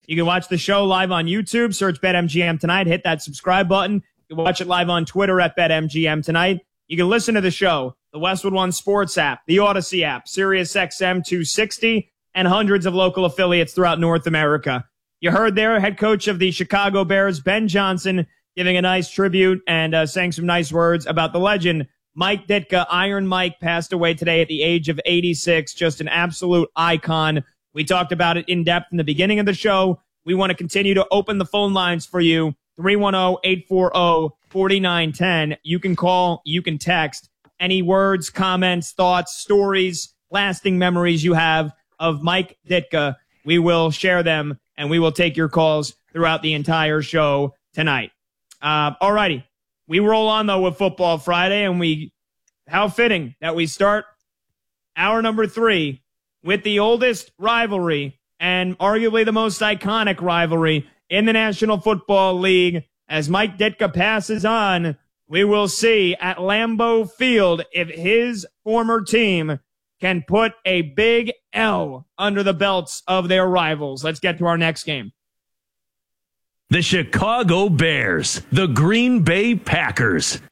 You can watch the show live on YouTube. Search BetMGM Tonight. Hit that subscribe button. You can watch it live on Twitter at BetMGM Tonight. You can listen to the show, the Westwood One Sports app, the Odyssey app, SiriusXM 260, and hundreds of local affiliates throughout North America. You heard there, head coach of the Chicago Bears, Ben Johnson, giving a nice tribute and saying some nice words about the legend. Mike Ditka, Iron Mike, passed away today at the age of 86. Just an absolute icon. We talked about it in depth in the beginning of the show. We want to continue to open the phone lines for you. 310-840-4910. You can call, you can text. Any words, comments, thoughts, stories, lasting memories you have of Mike Ditka, we will share them, and we will take your calls throughout the entire show tonight. All righty. We roll on, though, with Football Friday, and how fitting that we start hour number 3 with the oldest rivalry and arguably the most iconic rivalry in the National Football League. As Mike Ditka passes on, we will see at Lambeau Field if his former team can put a big L under the belts of their rivals. Let's get to our next game. The Chicago Bears, the Green Bay Packers.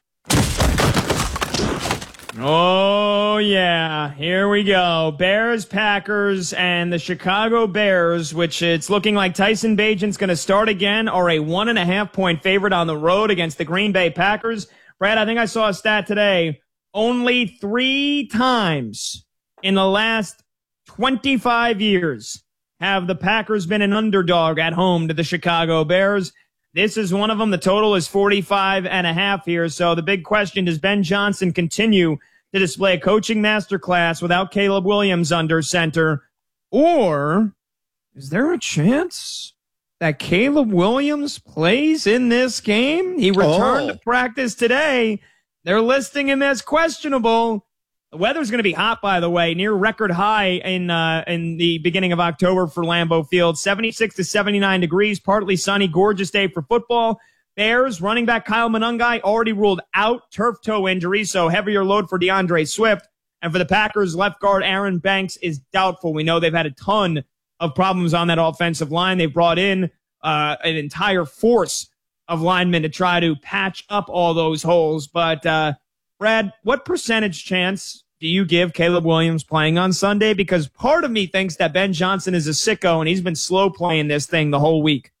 Oh, yeah. Here we go. Bears, Packers, and the Chicago Bears, which it's looking like Tyson Bagent's going to start again, are a 1.5-point favorite on the road against the Green Bay Packers. Brad, I think I saw a stat today. Only 3 times in the last 25 years have the Packers been an underdog at home to the Chicago Bears. This is one of them. The total is 45.5 here. So the big question, does Ben Johnson continue to display a coaching masterclass without Caleb Williams under center? Or is there a chance that Caleb Williams plays in this game? He returned to practice today. They're listing him as questionable. The weather's going to be hot, by the way, near record high in the beginning of October for Lambeau Field. 76 to 79 degrees, partly sunny, gorgeous day for football. Bears running back Kyle Monangai already ruled out, turf toe injury, so heavier load for DeAndre Swift. And for the Packers, left guard Aaron Banks is doubtful. We know they've had a ton of problems on that offensive line. They've brought in an entire force of linemen to try to patch up all those holes. But Brad, what percentage chance do you give Caleb Williams playing on Sunday? Because part of me thinks that Ben Johnson is a sicko and he's been slow playing this thing the whole week.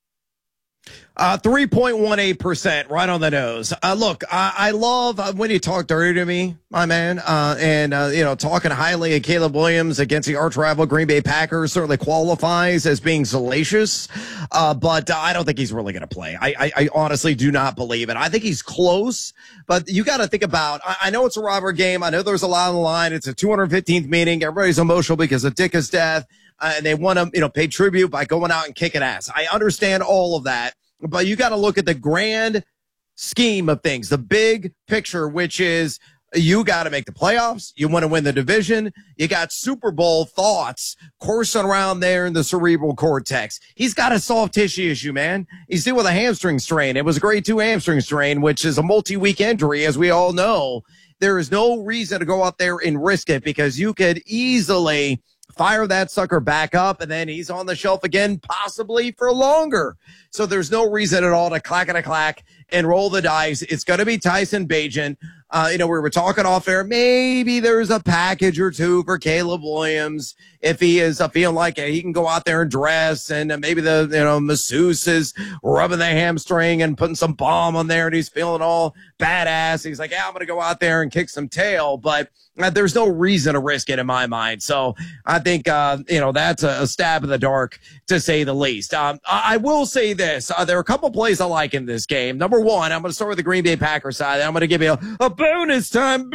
3.18%, right on the nose. Look, I love when you talk dirty to me, my man, and talking highly of Caleb Williams against the arch rival Green Bay Packers certainly qualifies as being salacious, but I don't think he's really going to play. I honestly do not believe it. I think he's close, but you got to think about, I know it's a rivalry game. I know there's a lot on the line. It's a 215th meeting. Everybody's emotional because of Dicka's death, and they want to, pay tribute by going out and kicking ass. I understand all of that. But you got to look at the grand scheme of things, the big picture, which is you got to make the playoffs. You want to win the division. You got Super Bowl thoughts coursing around there in the cerebral cortex. He's got a soft tissue issue, man. He's dealing with a hamstring strain. It was a grade 2 hamstring strain, which is a multi-week injury, as we all know. There is no reason to go out there and risk it because you could easily fire that sucker back up, and then he's on the shelf again, possibly for longer. So there's no reason at all to clack and roll the dice. It's going to be Tyson Bagent. We were talking off air. Maybe there's a package or two for Caleb Williams if he is feeling like he can go out there and dress, and maybe the masseuse is rubbing the hamstring and putting some balm on there, and he's feeling all badass. He's like, yeah, I'm going to go out there and kick some tail, but there's no reason to risk it in my mind. So I think that's a stab in the dark to say the least. I will say this: there are a couple plays I like in this game. Number one, I'm going to start with the Green Bay Packers side. I'm going to give you a bonus time,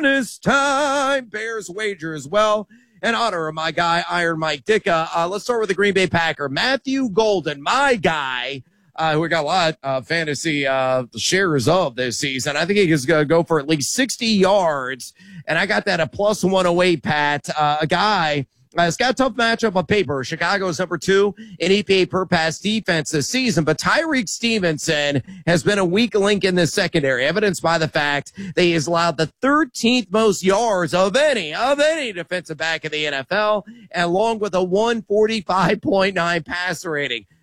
Bears wager as well, in honor of my guy, Iron Mike Ditka. Let's start with the Green Bay Packer. Matthew Golden, my guy, who we got a lot of fantasy shares of this season. I think he is going to go for at least 60 yards, and I got that at plus 108, Pat. A guy it's got a tough matchup on paper. Chicago's number 2 in EPA per pass defense this season, but Tyreek Stevenson has been a weak link in the secondary, evidenced by the fact that he has allowed the 13th most yards of any defensive back in the NFL, along with a 145.9 passer rating.